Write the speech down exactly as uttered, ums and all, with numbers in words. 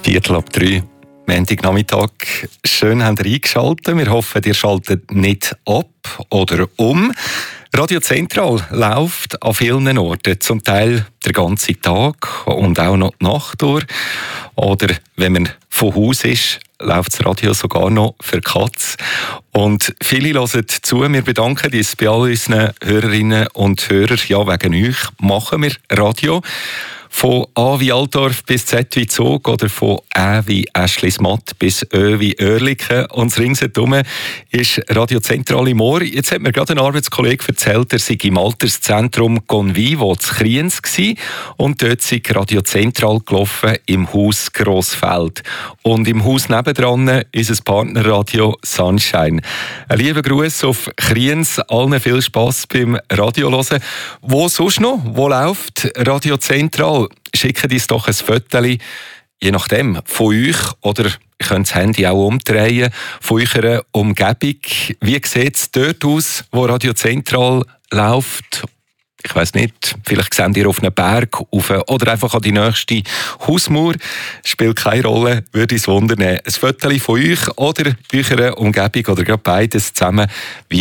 Viertel ab drei, Montagnachmittag. Schön, habt ihr eingeschaltet. Wir hoffen, ihr schaltet nicht ab oder um. Radio Zentral läuft an vielen Orten, zum Teil den ganzen Tag und auch noch die Nacht durch. Oder wenn man von Haus ist, läuft das Radio sogar noch für Katz. Und viele hören zu. Wir bedanken uns bei all unseren Hörerinnen und Hörern. Ja, wegen euch machen wir Radio. Von A wie Altdorf bis Z wie Zug oder von Ä wie Äschlismatt bis Ö wie Oerlikon. Und ringsherum ist Radio Zentral im Ohr. Jetzt hat mir gerade ein Arbeitskollege erzählt, er sei im Alterszentrum Convivo zu Kriens gsi und dort sei Radio Zentral gelaufen im Haus Grossfeld. Und im Haus nebendran ist ein Partnerradio Sunshine. Ein lieber Gruß auf Kriens, allen viel Spass beim Radio hören. Wo sonst noch? Wo läuft Radio Zentral? Schickt uns doch ein Foto, je nachdem, von euch oder ihr könnt das Handy auch umdrehen, von eurer Umgebung. Wie sieht es dort aus, wo Radio Zentral läuft? Ich weiss nicht, vielleicht seht ihr auf einen Berg rauf oder einfach an die nächste Hausmauer. Spielt keine Rolle, würde uns wundern. Ein Foto von euch oder eurer Umgebung oder gerade beides zusammen. Wie